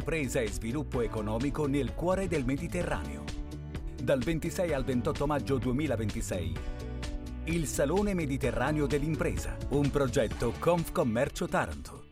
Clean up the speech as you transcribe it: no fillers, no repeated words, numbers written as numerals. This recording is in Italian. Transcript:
impresa e sviluppo economico nel cuore del Mediterraneo. Dal 26 al 28 maggio 2026. Il Salone Mediterraneo dell'Impresa, un progetto Confcommercio Taranto.